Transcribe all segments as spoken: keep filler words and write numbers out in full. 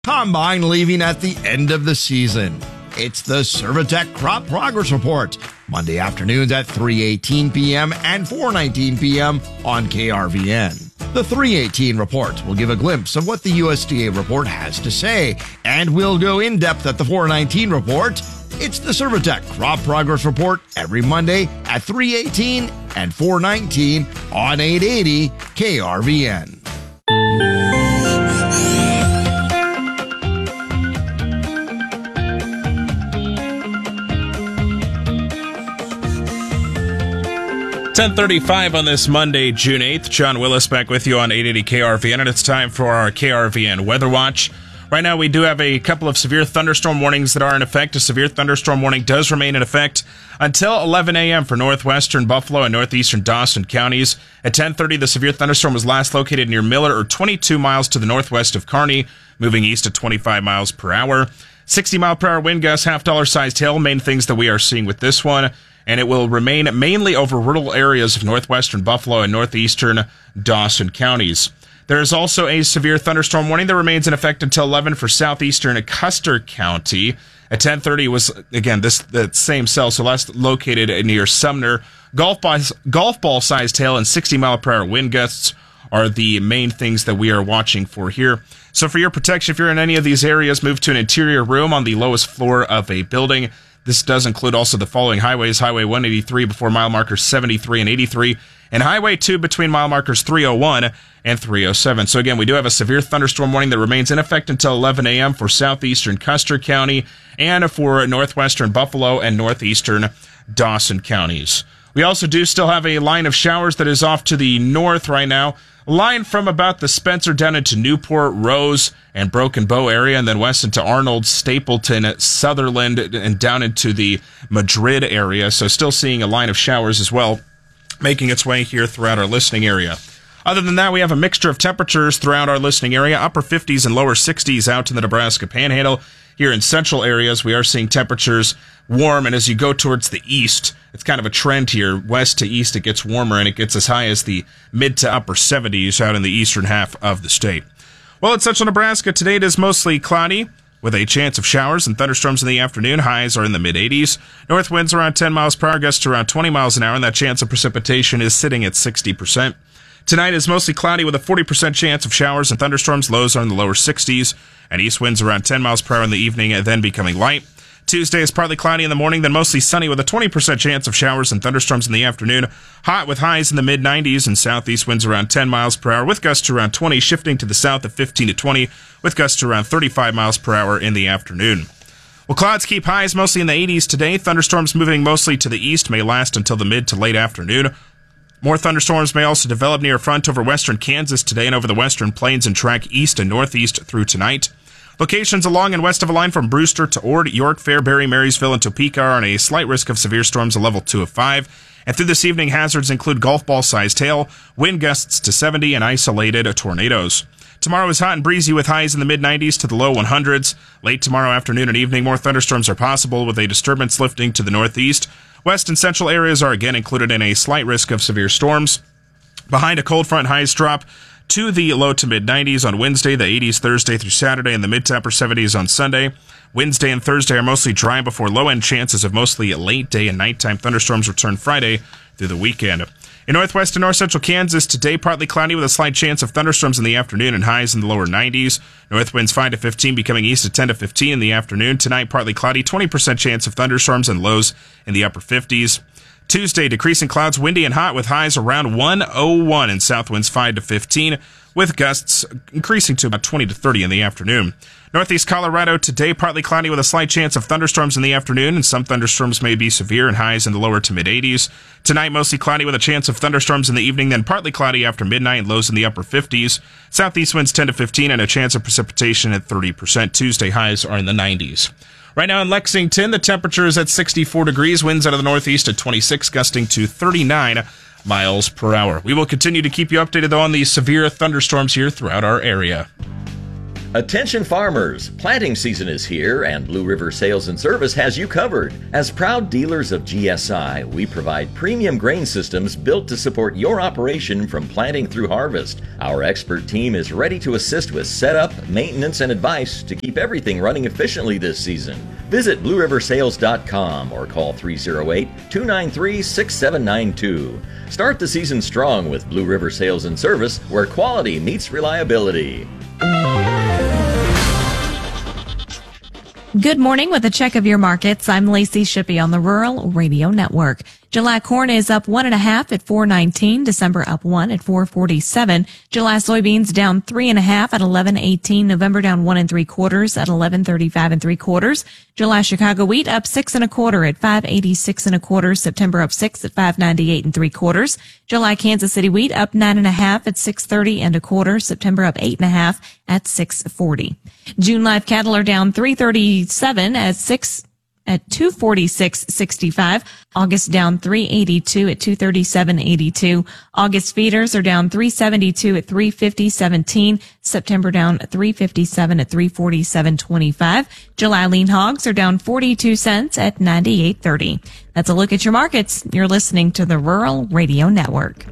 Combine leaving at the end of the season. It's the Servitec Crop Progress Report, Monday afternoons at three eighteen p.m. and four nineteen p.m. on K R V N. The three eighteen report will give a glimpse of what the U S D A report has to say, and we'll go in depth at the four nineteen report. It's the Servitec Crop Progress Report every Monday at three eighteen and four nineteen on eight eighty K R V N. ten thirty-five on this Monday, June eighth. John Willis back with you on eight eighty K R V N, and it's time for our K R V N Weather Watch. Right now, we do have a couple of severe thunderstorm warnings that are in effect. A severe thunderstorm warning does remain in effect until eleven a.m. for northwestern Buffalo and northeastern Dawson counties. At ten thirty, the severe thunderstorm was last located near Miller, or twenty-two miles to the northwest of Kearney, moving east at twenty-five miles per hour. sixty mile per hour wind gusts, half dollar sized hail, main things that we are seeing with this one. And it will remain mainly over rural areas of northwestern Buffalo and northeastern Dawson counties. There is also a severe thunderstorm warning that remains in effect until eleven for southeastern Custer County. At ten thirty was, again, this the same cell, so last located near Sumner. Golf ball, golf ball sized hail and sixty mile per hour wind gusts are the main things that we are watching for here. So for your protection, if you're in any of these areas, move to an interior room on the lowest floor of a building. This does include also the following highways: Highway one eighty-three before mile markers seventy-three and eighty-three, and Highway two between mile markers three oh one and three oh seven. So again, we do have a severe thunderstorm warning that remains in effect until eleven a.m. for southeastern Custer County and for northwestern Buffalo and northeastern Dawson counties. We also do still have a line of showers that is off to the north right now. A line from about the Spencer down into Newport, Rose, and Broken Bow area, and then west into Arnold, Stapleton, Sutherland, and down into the Madrid area. So still seeing a line of showers as well, making its way here throughout our listening area. Other than that, we have a mixture of temperatures throughout our listening area, upper fifties and lower sixties out in the Nebraska Panhandle. Here in central areas, we are seeing temperatures warm, and as you go towards the east, it's kind of a trend here. West to east, it gets warmer, and it gets as high as the mid to upper seventies out in the eastern half of the state. Well, in central Nebraska, today it is mostly cloudy, with a chance of showers and thunderstorms in the afternoon. Highs are in the mid-eighties. North winds around ten miles per hour, gusts around twenty miles an hour, and that chance of precipitation is sitting at sixty percent. Tonight is mostly cloudy with a forty percent chance of showers and thunderstorms. Lows are in the lower sixties, and east winds around ten miles per hour in the evening, and then becoming light. Tuesday is partly cloudy in the morning, then mostly sunny with a twenty percent chance of showers and thunderstorms in the afternoon. Hot with highs in the mid-nineties and southeast winds around ten miles per hour with gusts to around twenty, shifting to the south at fifteen to twenty with gusts to around thirty-five miles per hour in the afternoon. Well, clouds keep highs mostly in the eighties today. Thunderstorms moving mostly to the east may last until the mid to late afternoon. More thunderstorms may also develop near a front over western Kansas today and over the western plains and track east and northeast through tonight. Locations along and west of a line from Brewster to Ord, York, Fairbury, Marysville, and Topeka are on a slight risk of severe storms, a level two of five. And through this evening, hazards include golf ball-sized hail, wind gusts to seventy, and isolated tornadoes. Tomorrow is hot and breezy with highs in the mid-nineties to the low hundreds. Late tomorrow afternoon and evening, more thunderstorms are possible with a disturbance lifting to the northeast. West and central areas are again included in a slight risk of severe storms. Behind a cold front, highs drop to the low to mid-nineties on Wednesday, the eighties Thursday through Saturday, and the mid to upper seventies on Sunday. Wednesday and Thursday are mostly dry before low-end chances of mostly late day and nighttime thunderstorms return Friday through the weekend. In northwest and north central Kansas, today partly cloudy with a slight chance of thunderstorms in the afternoon and highs in the lower nineties. North winds five to fifteen, becoming east at ten to fifteen in the afternoon. Tonight, partly cloudy, twenty percent chance of thunderstorms and lows in the upper fifties. Tuesday, decreasing clouds, windy and hot with highs around one oh one and south winds five to fifteen, with gusts increasing to about twenty to thirty in the afternoon. Northeast Colorado today, partly cloudy with a slight chance of thunderstorms in the afternoon, and some thunderstorms may be severe and highs in the lower to mid-eighties. Tonight, mostly cloudy with a chance of thunderstorms in the evening, then partly cloudy after midnight and lows in the upper fifties. Southeast winds ten to fifteen and a chance of precipitation at thirty percent. Tuesday highs are in the nineties. Right now in Lexington, the temperature is at sixty-four degrees, winds out of the northeast at twenty-six, gusting to thirty-nine miles per hour. We will continue to keep you updated, though, on these severe thunderstorms here throughout our area. Attention farmers, planting season is here and Blue River Sales and Service has you covered. As proud dealers of G S I, we provide premium grain systems built to support your operation from planting through harvest. Our expert team is ready to assist with setup, maintenance, and advice to keep everything running efficiently this season. Visit blue river sales dot com or call three oh eight, two nine three, six seven nine two. Start the season strong with Blue River Sales and Service, where quality meets reliability. Good morning with a check of your markets. I'm Lacey Shippey on the Rural Radio Network. July corn is up one and a half at four nineteen. December up one at four forty-seven. July soybeans down three and a half at eleven eighteen. November down one and three quarters at eleven thirty-five and three quarters. July Chicago wheat up six and a quarter at five eighty-six and a quarter. September up six at five ninety-eight and three quarters. July Kansas City wheat up nine and a half at six thirty and a quarter. September up eight and a half at six forty. June live cattle are down three thirty-seven at six. At two forty-six sixty-five. August down three eighty-two at two thirty-seven eighty-two. August feeders are down three seventy-two at three fifty seventeen. September down three fifty-seven at three forty-seven twenty-five. July lean hogs are down forty-two cents at ninety-eight thirty. That's a look at your markets. You're listening to the Rural Radio Network.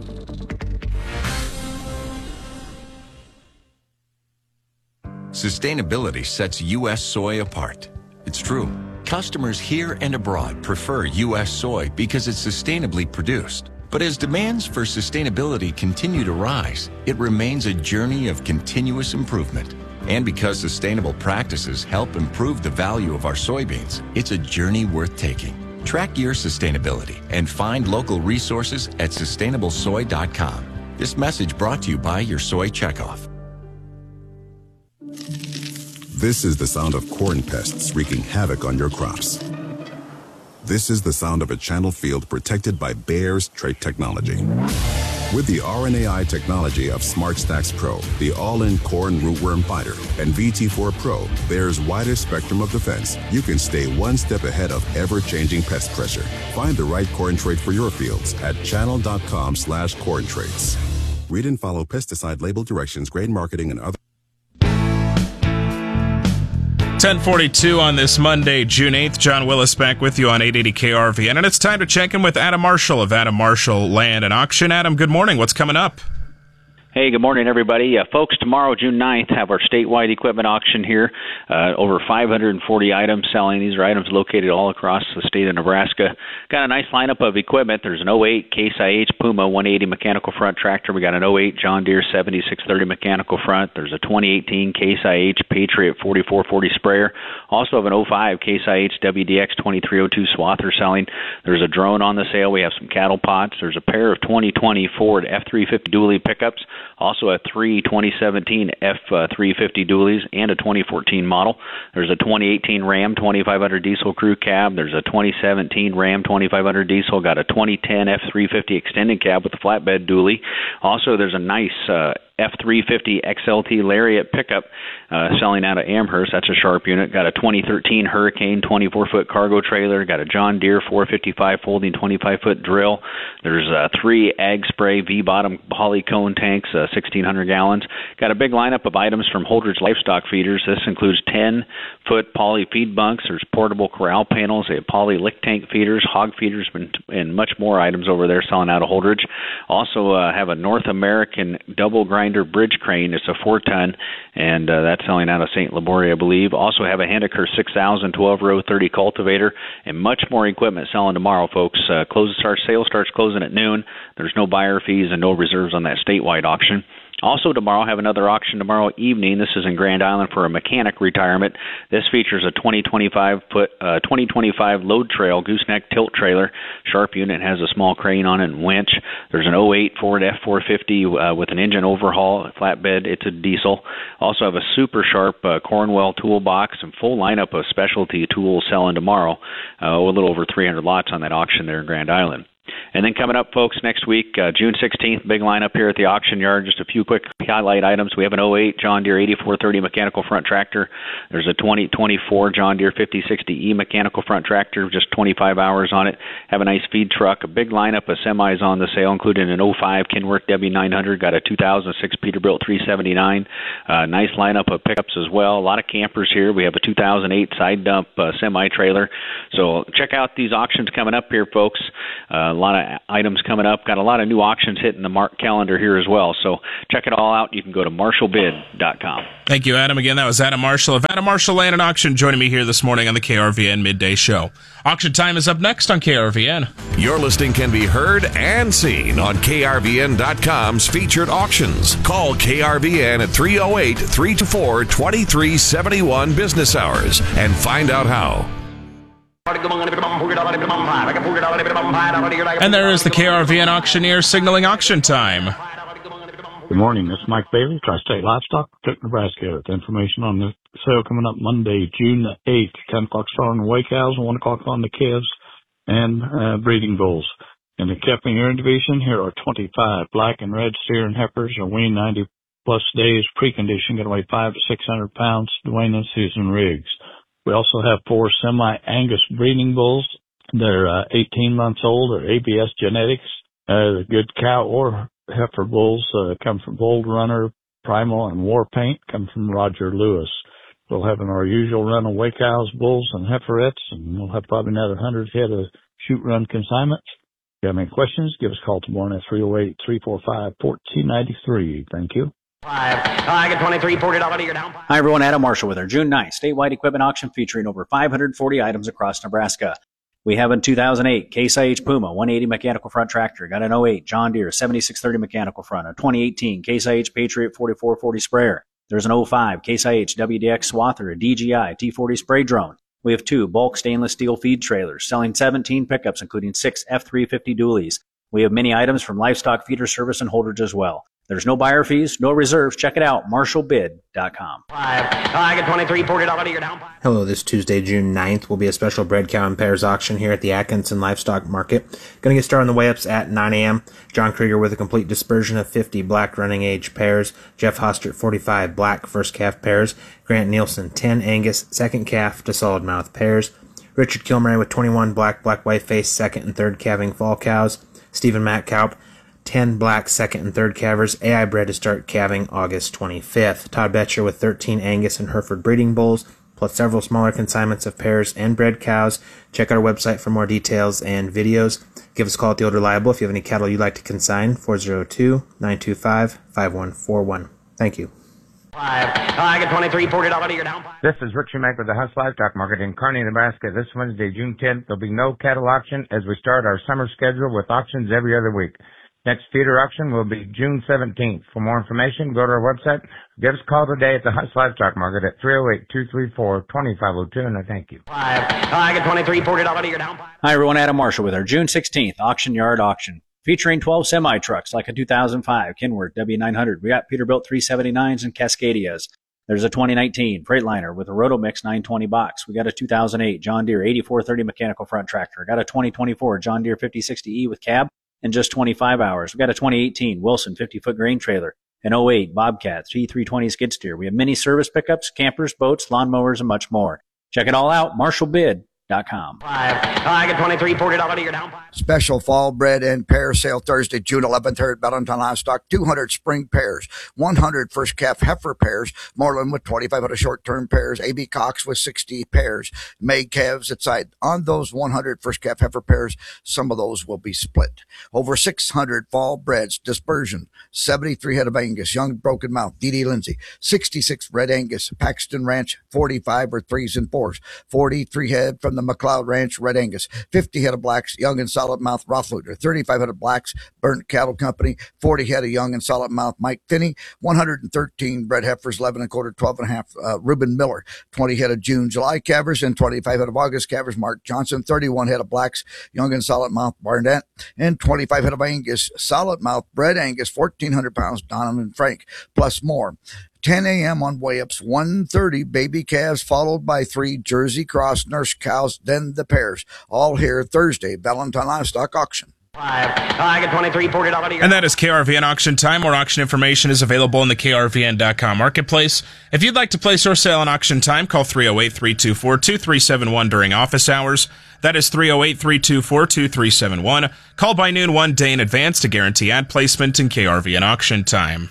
Sustainability sets U S soy apart. It's true. Customers here and abroad prefer U S soy because it's sustainably produced. But as demands for sustainability continue to rise, it remains a journey of continuous improvement. And because sustainable practices help improve the value of our soybeans, it's a journey worth taking. Track your sustainability and find local resources at sustainable soy dot com. This message brought to you by your Soy Checkoff. This is the sound of corn pests wreaking havoc on your crops. This is the sound of a channel field protected by Bayer's trait technology. With the R N A I technology of SmartStax Pro, the all-in corn rootworm fighter, and V T four Pro, Bayer's widest spectrum of defense, you can stay one step ahead of ever-changing pest pressure. Find the right corn trait for your fields at channel dot com slash corn traits. Read and follow pesticide label directions, grain marketing, and other ten forty-two on this Monday, June eighth. John Willis back with you on eight eighty K R V N. And it's time to check in with Adam Marshall of Adam Marshall Land and Auction. Adam, good morning. What's coming up? Hey, good morning, everybody. Uh, folks, tomorrow, June ninth, have our statewide equipment auction here. Uh, over five hundred forty items selling. These are items located all across the state of Nebraska. Got a nice lineup of equipment. There's an oh eight Case I H Puma one eighty mechanical front tractor. We got an oh eight John Deere seventy-six thirty mechanical front. There's a twenty eighteen Case I H Patriot forty-four forty sprayer. Also have an oh five Case I H W D X twenty-three oh two swather selling. There's a drone on the sale. We have some cattle pots. There's a pair of twenty twenty Ford F three fifty dually pickups. Also a three twenty seventeen F three fifty dualies and a twenty fourteen model. There's a twenty eighteen Ram twenty-five hundred diesel crew cab. There's a twenty seventeen Ram twenty-five hundred diesel. Got a twenty ten F three fifty extended cab with a flatbed dually. Also, there's a nice uh, F three fifty X L T Lariat pickup uh, selling out of Amherst. That's a sharp unit. Got a twenty thirteen Hurricane twenty-four foot cargo trailer. Got a John Deere four fifty-five folding twenty-five foot drill. There's uh, three Ag Spray V-bottom polycone tanks, uh, sixteen hundred gallons. Got a big lineup of items from Holdridge Livestock Feeders. This includes ten foot poly feed bunks. There's portable corral panels. They have poly lick tank feeders, hog feeders, and, and much more items over there selling out of Holdridge. Also uh, have a North American double grinder bridge crane. It's a four ton, and uh, that's selling out of Saint Laborie, I believe. Also have a Henniker six thousand twelve row thirty cultivator, and much more equipment selling tomorrow, folks. Uh, close starts, sales starts closing at noon. There's no buyer fees and no reserves on that statewide auction. Also tomorrow, have another auction tomorrow evening. This is in Grand Island for a mechanic retirement. This features a twenty twenty-five foot, uh, twenty twenty-five load trail gooseneck tilt trailer. Sharp unit, has a small crane on it and winch. There's an oh eight Ford F four fifty uh, with an engine overhaul, flatbed. It's a diesel. Also have a super sharp uh, Cornwell toolbox and full lineup of specialty tools selling tomorrow. Uh, a little over three hundred lots on that auction there in Grand Island. And then coming up, folks, next week, uh, June sixteenth, big lineup here at the auction yard. Just a few quick highlight items. We have an oh eight John Deere eighty-four thirty mechanical front tractor. There's a twenty twenty-four John Deere fifty sixty E mechanical front tractor, just twenty-five hours on it. Have a nice feed truck. A big lineup of semis on the sale, including an oh five Kenworth W nine hundred. Got a two thousand six Peterbilt three seventy-nine. Uh, nice lineup of pickups as well. A lot of campers here. We have a two thousand eight side dump uh, semi-trailer. So check out these auctions coming up here, folks. Uh, a lot of items coming up. Got a lot of new auctions hitting the mark calendar here as well. So check it all out. You can go to marshall bid dot com. Thank you, Adam. Again, that was Adam Marshall of Adam Marshall Land and Auction joining me here this morning on the K R V N Midday Show. Auction time is up next on K R V N. Your listing can be heard and seen on K R V N dot com's featured auctions. Call K R V N at three oh eight, three two four, two three seven one business hours and find out how. And there is the K R V N auctioneer signaling auction time. Good morning. This is Mike Bailey, Tri-State Livestock, Cook, Nebraska, with information on the sale coming up Monday, June eighth, ten o'clock starting on weigh cows and one o'clock on the calves and uh, breeding bulls. In the calving earing division, here are twenty-five black and red steer and heifers are weaned ninety plus days, preconditioned, going to weigh five to six hundred pounds, Dwayne and Susan Riggs. We also have four semi-Angus breeding bulls. They're uh, eighteen months old, or A B S genetics. Uh, good cow or heifer bulls uh, come from Bold Runner, Primal, and War Paint come from Roger Lewis. We'll have our usual run of weigh cows, bulls, and heiferettes, and we'll have probably another one hundred head of shoot-run consignments. If you have any questions, give us a call tomorrow at three oh eight, three four five, one four nine three. Thank you. I get twenty-three, forty dollars your down. Hi, everyone. Adam Marshall with our June ninth statewide equipment auction featuring over five hundred forty items across Nebraska. We have a two thousand eight Case I H Puma one eighty mechanical front tractor. Got an oh eight John Deere seventy-six thirty mechanical front. A twenty eighteen Case I H Patriot forty-four forty sprayer. There's an oh five Case I H W D X Swather, a D J I T forty spray drone. We have two bulk stainless steel feed trailers selling seventeen pickups, including six F three fifty dualies. We have many items from livestock feeder service and holders as well. There's no buyer fees, no reserves. Check it out, marshall bid dot com. I get twenty-three, forty dollars your down. Hello, this Tuesday, June ninth, will be a special bred cow and pairs auction here at the Atkinson Livestock Market. Going to get started on the weigh-ups at nine a.m. John Krieger with a complete dispersion of fifty black running age pairs. Jeff Hostert, forty-five black first calf pairs. Grant Nielsen, ten Angus second calf to solid mouth pairs. Richard Kilmary with twenty-one black black white face second and third calving fall cows. Stephen Matkaup, ten black second and third calvers, A I bred to start calving August twenty-fifth. Todd Betcher with thirteen Angus and Hereford breeding bulls, plus several smaller consignments of pairs and bred cows. Check our website for more details and videos. Give us a call at the Old Reliable if you have any cattle you'd like to consign, four oh two, nine two five, five one four one. Thank you. I get twenty-three, forty dollars your down. This is Richard Mack with the Huss Livestock Market in Kearney, Nebraska. This Wednesday, June tenth, there'll be no cattle auction as we start our summer schedule with auctions every other week. Next feeder auction will be June seventeenth. For more information, go to our website. Give us a call today at the Huss Livestock Market at three oh eight, two three four, two five oh two, and I thank you. I get twenty-three, forty dollars your down. Hi, everyone. Adam Marshall with our June sixteenth auction yard auction, featuring twelve semi-trucks like a two thousand five Kenworth W nine hundred. We got Peterbilt three seventy-nines and Cascadias. There's a twenty nineteen Freightliner with a Rotomix nine twenty box. We got a two thousand eight John Deere eighty-four thirty mechanical front tractor. Got a twenty twenty-four John Deere fifty sixty E with cab in just twenty-five hours. We got a twenty eighteen Wilson fifty-foot grain trailer, an oh eight Bobcat T three twenty skid steer. We have many service pickups, campers, boats, lawnmowers, and much more. Check it all out, marshall bid dot com. I get twenty-three, forty dollars your down. Special fall bred and pair sale Thursday, June eleventh here at Valentine Livestock. two hundred spring pairs, one hundred first calf heifer pairs, Moreland with twenty-five hundred short-term pairs, A B Cox with sixty pairs, May calves at side. On those one hundred first calf heifer pairs, some of those will be split. Over six hundred fall breds, dispersion, seventy-three head of Angus, young broken mouth, D D Lindsay, sixty-six red Angus, Paxton Ranch, forty-five or threes and fours, forty-three head from the McLeod Ranch, red Angus, fifty head of blacks, young and solid mouth, Rothluder, thirty-five head of blacks, Burnt Cattle Company, forty head of young and solid mouth, Mike Finney, one hundred thirteen bred heifers, eleven and a quarter, twelve and a half, uh, Reuben Miller, twenty head of June, July calvers, and twenty-five head of August calvers, Mark Johnson, thirty-one head of blacks, young and solid mouth, Barnett, and twenty-five head of Angus, solid mouth, bred Angus, fourteen hundred pounds, Donovan Frank, plus more. ten a.m. on weigh-ups, one thirty baby calves, followed by three Jersey Cross nurse cows, then the pairs. All here Thursday, Valentine Livestock Auction. I get twenty-three, forty dollars. And that is K R V N Auction Time. More auction information is available in the K R V N dot com marketplace. If you'd like to place your sale on Auction Time, call three oh eight, three two four, two three seven one during office hours. That is three oh eight, three two four, two three seven one. Call by noon one day in advance to guarantee ad placement in K R V N Auction Time.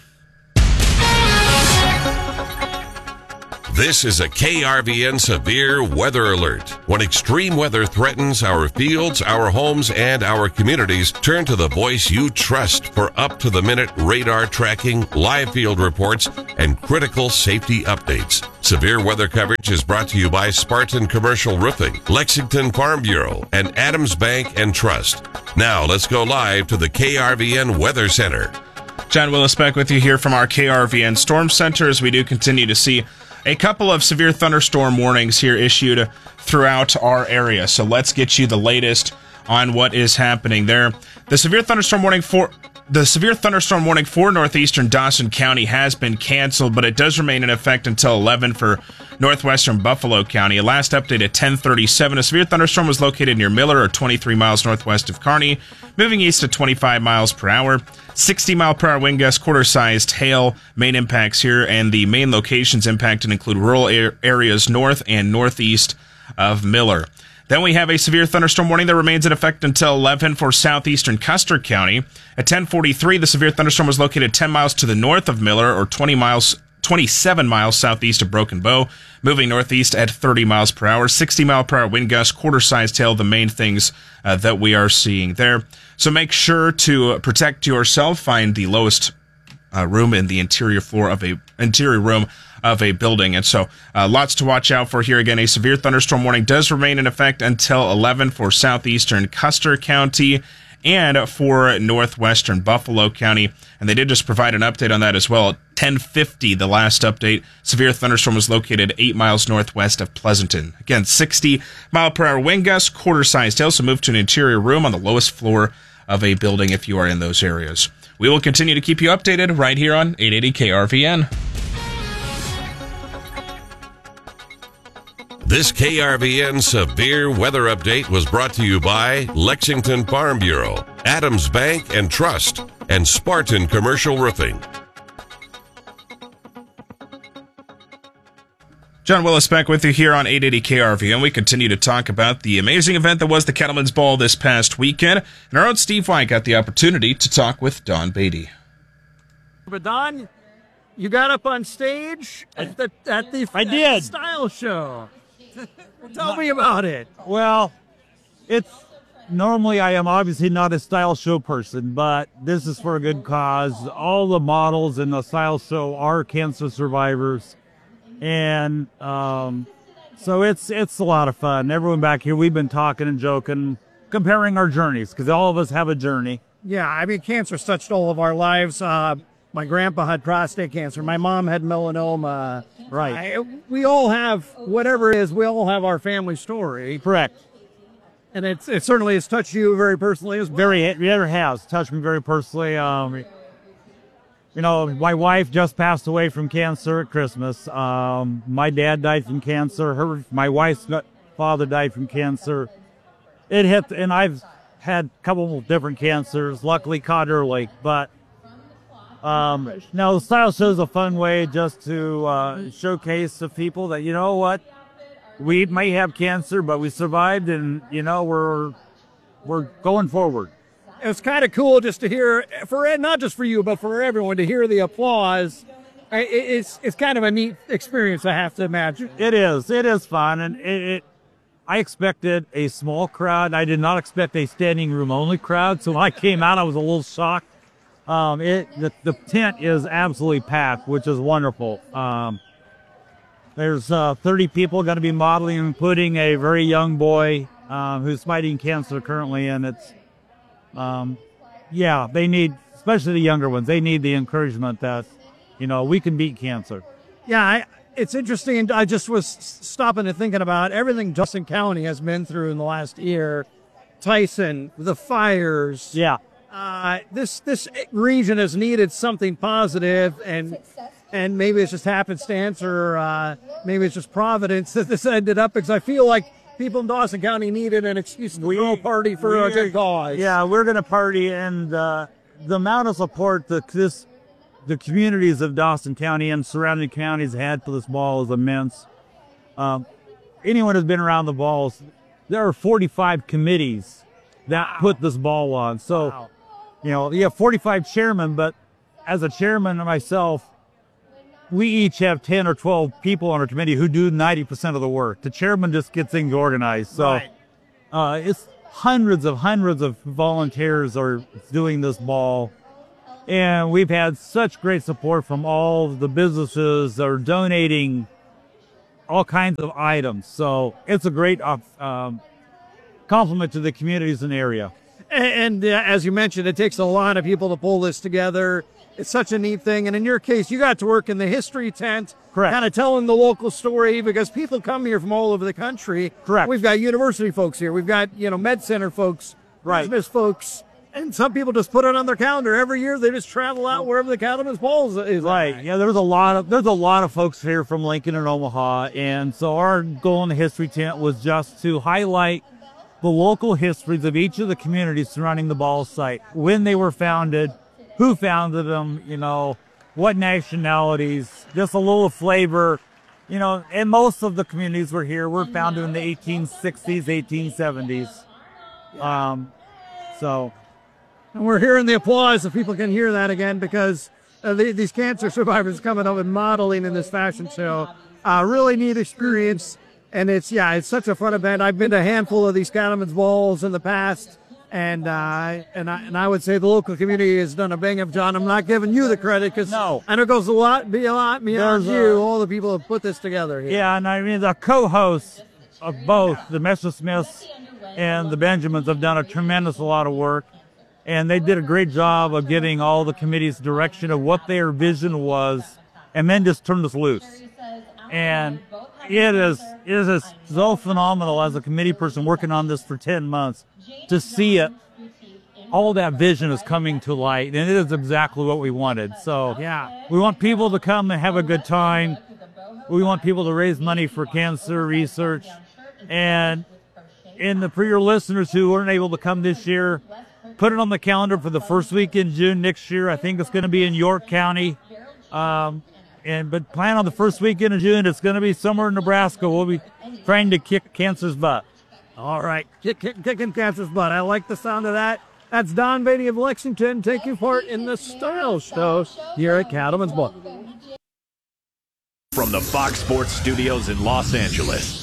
This is a K R V N severe weather alert. When extreme weather threatens our fields, our homes, and our communities, turn to the voice you trust for up-to-the-minute radar tracking, live field reports, and critical safety updates. Severe weather coverage is brought to you by Spartan Commercial Roofing, Lexington Farm Bureau, and Adams Bank and Trust. Now let's go live to the K R V N Weather Center. John Willis back with you here from our K R V N Storm Center as we do continue to see a couple of severe thunderstorm warnings here issued throughout our area. So let's get you the latest on what is happening there. The severe thunderstorm warning for the severe thunderstorm warning for northeastern Dawson County has been canceled, but it does remain in effect until eleven for northwestern Buffalo County. A last update at ten thirty-seven. A severe thunderstorm was located near Miller, or twenty-three miles northwest of Kearney, moving east at twenty-five miles per hour. sixty mile per hour wind gust, quarter-sized hail. Main impacts here, and the main locations impacted include rural areas north and northeast of Miller. Then we have a severe thunderstorm warning that remains in effect until eleven for southeastern Custer County. At ten forty-three, the severe thunderstorm was located ten miles to the north of Miller, or twenty miles, twenty-seven miles southeast of Broken Bow, moving northeast at thirty miles per hour. sixty mile per hour wind gust, quarter-sized hail, the main things uh, that we are seeing there. So make sure to protect yourself. Find the lowest uh, room in the interior floor of a interior room of a building. And so uh, lots to watch out for here. Again, a severe thunderstorm warning does remain in effect until eleven for southeastern Custer County and for northwestern Buffalo County. And they did just provide an update on that as well. At ten fifty, the last update, severe thunderstorm was located eight miles northwest of Pleasanton. Again, sixty mile per hour wind gusts, quarter-sized hail, so move to an interior room on the lowest floor of a building if you are in those areas. We will continue to keep you updated right here on eight eighty K R V N. This K R V N severe weather update was brought to you by Lexington Farm Bureau, Adams Bank and Trust, and Spartan Commercial Roofing. John Willis back with you here on eight eighty K R V, and we continue to talk about the amazing event that was the Cattlemen's Ball this past weekend. And our own Steve White got the opportunity to talk with Don Beatty. But Don, you got up on stage at the at the, I at did. the style show. Tell me about it. Well, it's normally I am obviously not a style show person, but this is for a good cause. All the models in the style show are cancer survivors, and um, so it's it's a lot of fun. Everyone back here, we've been talking and joking, comparing our journeys, because all of us have a journey. Yeah, I mean, cancer's touched all of our lives. Uh, my grandpa had prostate cancer. My mom had melanoma. Right. I, we all have, whatever it is, we all have our family story. Correct. And it's, it certainly has touched you very personally as well. Very, it never has touched me very personally. Um, you know, my wife just passed away from cancer at Christmas. Um, my dad died from cancer. Her, my wife's father died from cancer. It hit, and I've had a couple of different cancers, luckily caught early, but Um, now, the style show is a fun way just to uh, showcase to people that, you know what, we may have cancer, but we survived, and, you know, we're we're going forward. It's kind of cool just to hear, for not just for you, but for everyone, to hear the applause. It's it's kind of a neat experience, I have to imagine. It is. It is fun, and it, it I expected a small crowd. I did not expect a standing room only crowd, so when I came out, I was a little shocked. Um, it the, the tent is absolutely packed, which is wonderful. Um, there's uh, thirty people going to be modeling, including a very young boy um, who's fighting cancer currently, and it's um, yeah, they need, especially the younger ones, they need the encouragement that, you know, we can beat cancer. Yeah, I, it's interesting. I just was stopping and thinking about everything Dawson County has been through in the last year. Tyson, the fires. Yeah. Uh, this this region has needed something positive, and and maybe it's just happenstance, or uh, maybe it's just providence that this ended up, because I feel like people in Dawson County needed an excuse to throw a party for a good cause. Yeah, we're going to party, and uh, the amount of support that this, the communities of Dawson County and surrounding counties had for this ball is immense. Um, anyone who's been around the balls, there are forty-five committees that wow. put this ball on. So, wow. you know, you have forty-five chairmen, but as a chairman myself, we each have ten or twelve people on our committee who do ninety percent of the work. The chairman just gets things organized. So right. uh, it's hundreds of hundreds of volunteers are doing this ball. And we've had such great support from all the businesses that are donating all kinds of items. So it's a great uh, um, compliment to the communities in the area. And, and uh, as you mentioned, it takes a lot of people to pull this together. It's such a neat thing. And in your case, you got to work in the history tent, correct, kind of telling the local story, because people come here from all over the country. Correct. We've got university folks here. We've got, you know, med center folks, right, business folks. And some people just put it on their calendar every year. They just travel out wherever the Cattleman's Balls is. Right. Yeah, there's a lot of there's a lot of folks here from Lincoln and Omaha, and so our goal in the history tent was just to highlight the local histories of each of the communities surrounding the ball site, when they were founded, who founded them, you know, what nationalities, just a little flavor, you know. And most of the communities were here were founded in the eighteen sixties, eighteen seventies. Um, so. And we're hearing the applause, if people can hear that again, because uh, the, these cancer survivors coming up and modeling in this fashion show. Uh, really neat experience. And it's, yeah, it's such a fun event. I've been to a handful of these Cattleman's Balls in the past. And uh, and, I, and I would say the local community has done a bang up job. I'm not giving you the credit, because no. I know it goes a lot, be a lot beyond There's you, a, all the people have put this together here. Yeah, and I mean, the co-hosts of both, the Messersmiths and the Benjamins, have done a tremendous lot of work. And they did a great job of giving all the committees direction of what their vision was, and then just turned us loose. And it is, it is so phenomenal as a committee person working on this for ten months to see it. All that vision is coming to light, and it is exactly what we wanted. So yeah, we want people to come and have a good time. We want people to raise money for cancer research. And in the, for your listeners who weren't able to come this year, put it on the calendar for the first week in June next year. I think it's going to be in York County. Um, and but plan on the first weekend of June. It's going to be somewhere in Nebraska. We'll be trying to kick cancer's butt. All right, kick, kick, kicking cancer's butt. I like the sound of that. That's Don Beatty of Lexington taking part in the Style Show here at Cattleman's Ball. From the Fox Sports Studios in Los Angeles,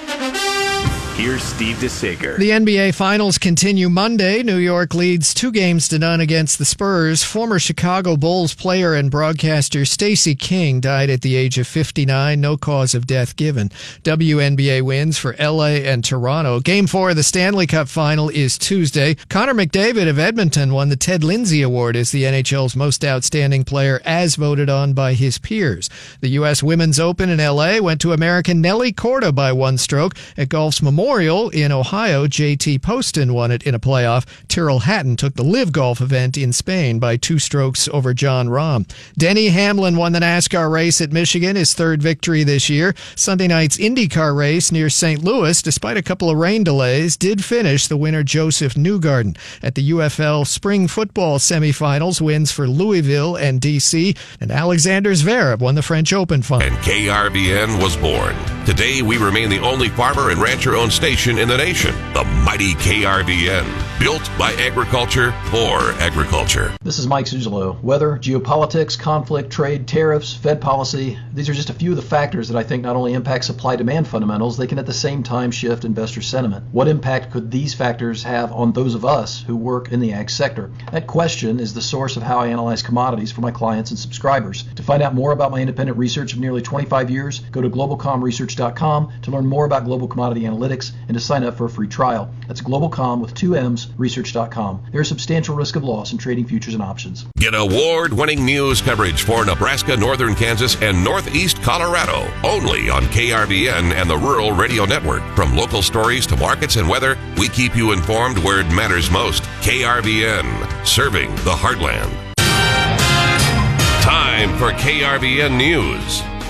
here's Steve DeSager. The N B A Finals continue Monday. New York leads two games to none against the Spurs. Former Chicago Bulls player and broadcaster Stacey King died at the age of fifty-nine. No cause of death given. W N B A wins for L A and Toronto. Game four of the Stanley Cup Final is Tuesday. Connor McDavid of Edmonton won the Ted Lindsay Award as the N H L's most outstanding player, as voted on by his peers. The U S Women's Open in L A went to American Nelly Korda by one stroke. At golf's Memorial in Ohio, J T Poston won it in a playoff. Tyrrell Hatton took the Live Golf event in Spain by two strokes over John Rahm. Denny Hamlin won the NASCAR race at Michigan, his third victory this year. Sunday night's IndyCar race near Saint Louis, despite a couple of rain delays, did finish the winner Joseph Newgarden. At the U F L Spring Football semifinals, wins for Louisville and D C, and Alexander Zverev won the French Open final. And K R V N was born. Today, we remain the only farmer and rancher-owned station in the nation, the mighty K R V N, built by agriculture for agriculture. This is Mike Zuzolo. Weather, geopolitics, conflict, trade, tariffs, Fed policy, these are just a few of the factors that I think not only impact supply-demand fundamentals, they can at the same time shift investor sentiment. What impact could these factors have on those of us who work in the ag sector? That question is the source of how I analyze commodities for my clients and subscribers. To find out more about my independent research of nearly twenty-five years, go to global com research dot com to learn more about global commodity analytics and to sign up for a free trial. That's GlobalCom with two M's, research dot com. There is substantial risk of loss in trading futures and options. Get award-winning news coverage for Nebraska, northern Kansas, and northeast Colorado, only on K R V N and the Rural Radio Network. From local stories to markets and weather, we keep you informed where it matters most. K R V N, serving the heartland. Time for K R V N News.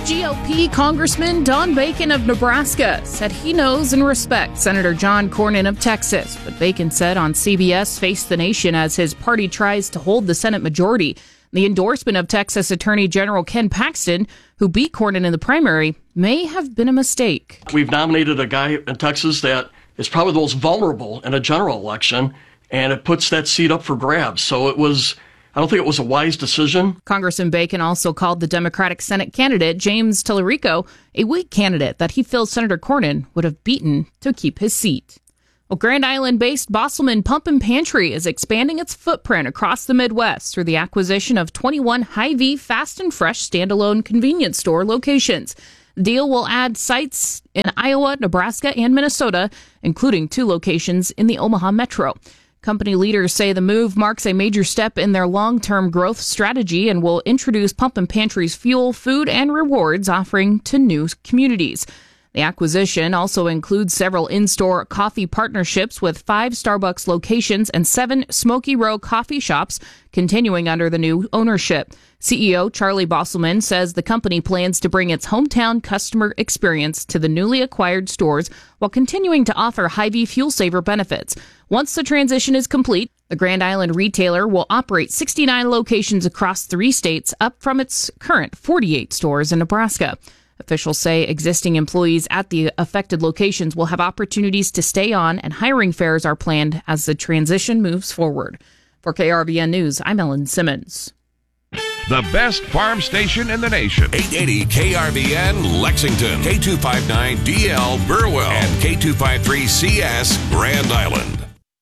G O P Congressman Don Bacon of Nebraska said he knows and respects Senator John Cornyn of Texas, but Bacon said on C B S Face the Nation as his party tries to hold the Senate majority. The endorsement of Texas Attorney General Ken Paxton, who beat Cornyn in the primary, may have been a mistake. We've nominated a guy in Texas that is probably the most vulnerable in a general election, and it puts that seat up for grabs. So it was, I don't think it was a wise decision. Congressman Bacon also called the Democratic Senate candidate, James Tallarico, a weak candidate that he feels Senator Cornyn would have beaten to keep his seat. Well, Grand Island-based Bosselman Pump and Pantry is expanding its footprint across the Midwest through the acquisition of twenty-one Hy-Vee Fast and Fresh standalone convenience store locations. The deal will add sites in Iowa, Nebraska, and Minnesota, including two locations in the Omaha metro. Company leaders say the move marks a major step in their long-term growth strategy and will introduce Pump and Pantry's fuel, food, and rewards offering to new communities. The acquisition also includes several in-store coffee partnerships with five Starbucks locations and seven Smoky Row coffee shops continuing under the new ownership. C E O Charlie Bosselman says the company plans to bring its hometown customer experience to the newly acquired stores while continuing to offer Hy-Vee fuel saver benefits. Once the transition is complete, the Grand Island retailer will operate sixty-nine locations across three states, up from its current forty-eight stores in Nebraska. Officials say existing employees at the affected locations will have opportunities to stay on, and hiring fairs are planned as the transition moves forward. For K R V N News, I'm Ellen Simmons. The best farm station in the nation. eight eighty K R V N Lexington, K two fifty-nine D L Burwell, and K two fifty-three C S Grand Island.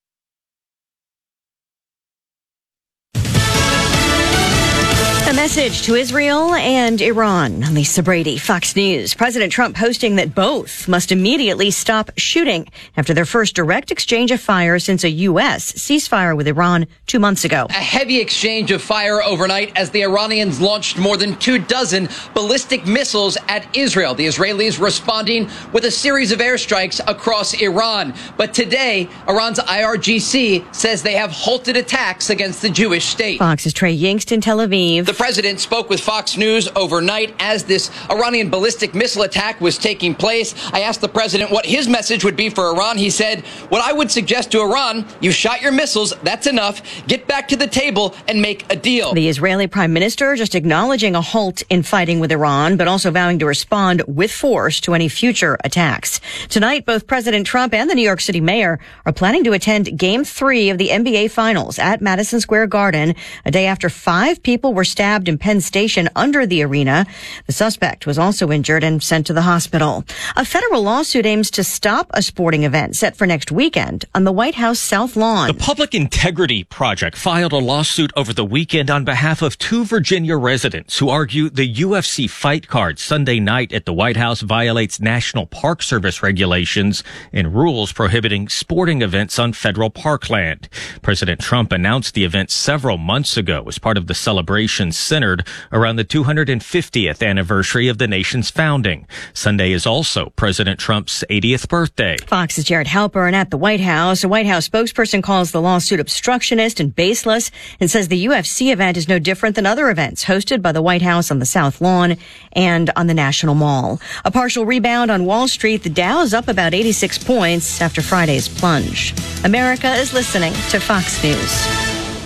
A message to Israel and Iran. Lisa Brady, Fox News. President Trump posting that both must immediately stop shooting after their first direct exchange of fire since a U S ceasefire with Iran two months ago. A heavy exchange of fire overnight as the Iranians launched more than two dozen ballistic missiles at Israel. The Israelis responding with a series of airstrikes across Iran. But today, Iran's I R G C says they have halted attacks against the Jewish state. Fox's Trey Yingst in Tel Aviv. The president spoke with Fox News overnight as this Iranian ballistic missile attack was taking place. I asked the president what his message would be for Iran. He said, what I would suggest to Iran, you shot your missiles, that's enough. Get back to the table and make a deal. The Israeli prime minister just acknowledging a halt in fighting with Iran, but also vowing to respond with force to any future attacks. Tonight, both President Trump and the New York City mayor are planning to attend Game three of the N B A Finals at Madison Square Garden, a day after five people were stabbed in Penn Station under the arena. The suspect was also injured and sent to the hospital. A federal lawsuit aims to stop a sporting event set for next weekend on the White House South Lawn. The Public Integrity Project filed a lawsuit over the weekend on behalf of two Virginia residents who argue the U F C fight card Sunday night at the White House violates National Park Service regulations and rules prohibiting sporting events on federal parkland. President Trump announced the event several months ago as part of the celebration centered around the two hundred fiftieth anniversary of the nation's founding. Sunday is also President Trump's eightieth birthday. Fox's Jared Halpern at the White House. A White House spokesperson calls the lawsuit obstructionist and baseless and says the U F C event is no different than other events hosted by the White House on the South Lawn and on the National Mall. A partial rebound on Wall Street. The Dow is up about eighty-six points after Friday's plunge. America is listening to Fox News.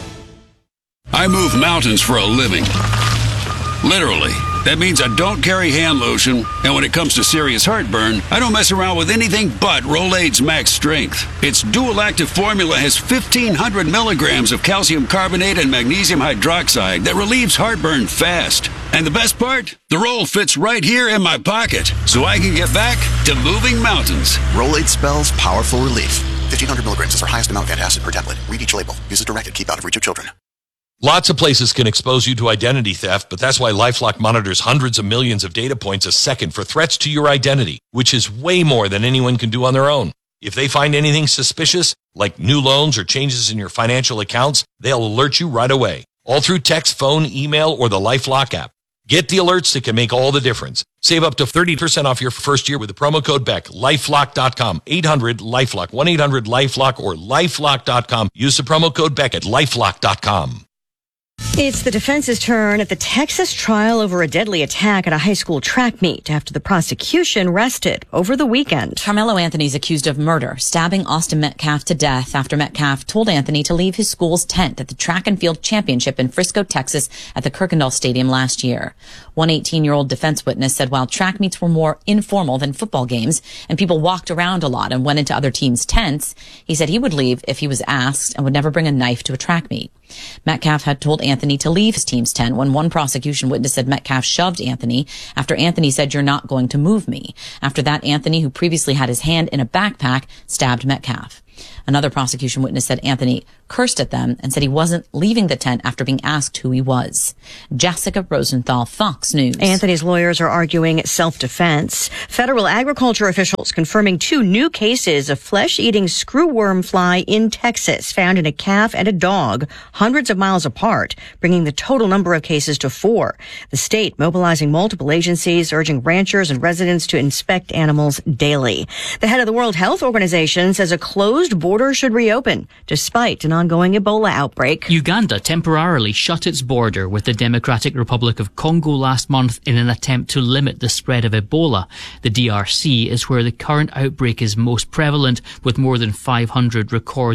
I move mountains for a living. Literally. That means I don't carry hand lotion, and when it comes to serious heartburn, I don't mess around with anything but Rolaids Max Strength. Its dual-active formula has fifteen hundred milligrams of calcium carbonate and magnesium hydroxide that relieves heartburn fast. And the best part? The roll fits right here in my pocket, so I can get back to moving mountains. Rolaids spells powerful relief. fifteen hundred milligrams is our highest amount of antacid per tablet. Read each label. Use as directed. Keep out of reach of children. Lots of places can expose you to identity theft, but that's why LifeLock monitors hundreds of millions of data points a second for threats to your identity, which is way more than anyone can do on their own. If they find anything suspicious, like new loans or changes in your financial accounts, they'll alert you right away, all through text, phone, email, or the LifeLock app. Get the alerts that can make all the difference. Save up to thirty percent off your first year with the promo code Beck. LifeLock dot com, eight hundred LifeLock, one eight hundred LifeLock, or LifeLock dot com. Use the promo code Beck at LifeLock dot com. It's the defense's turn at the Texas trial over a deadly attack at a high school track meet after the prosecution rested over the weekend. Carmelo Anthony's accused of murder, stabbing Austin Metcalf to death after Metcalf told Anthony to leave his school's tent at the track and field championship in Frisco, Texas at the Kirkendall Stadium last year. One eighteen-year-old defense witness said while track meets were more informal than football games and people walked around a lot and went into other teams' tents, he said he would leave if he was asked and would never bring a knife to a track meet. Metcalf had told Anthony to leave his team's tent when one prosecution witness said Metcalf shoved Anthony after Anthony said, "You're not going to move me." After that, Anthony, who previously had his hand in a backpack, stabbed Metcalf. Another prosecution witness said Anthony cursed at them and said he wasn't leaving the tent after being asked who he was. Jessica Rosenthal, Fox News. Anthony's lawyers are arguing self-defense. Federal agriculture officials confirming two new cases of flesh-eating screwworm fly in Texas found in a calf and a dog hundreds of miles apart, bringing the total number of cases to four. The state mobilizing multiple agencies, urging ranchers and residents to inspect animals daily. The head of the World Health Organization says a closed border should reopen despite an ongoing Ebola outbreak. Uganda temporarily shut its border with the Democratic Republic of Congo last month in an attempt to limit the spread of Ebola. The D R C is where the current outbreak is most prevalent, with more than five hundred recorded